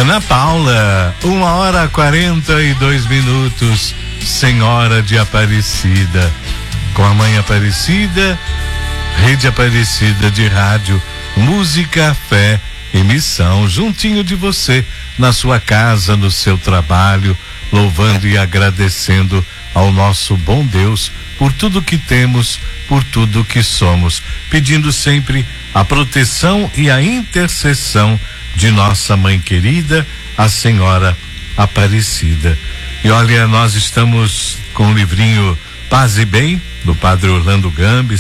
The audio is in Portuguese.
Ana Paula, 1h42, Senhora de Aparecida, com a Mãe Aparecida, Rede Aparecida de Rádio, Música, Fé e Missão, juntinho de você, na sua casa, no seu trabalho, louvando e agradecendo ao nosso bom Deus por tudo que temos, por tudo que somos, pedindo sempre a proteção e a intercessão de nossa mãe querida, a Senhora Aparecida. E olha, nós estamos com o livrinho Paz e Bem, do Padre Orlando Gambis,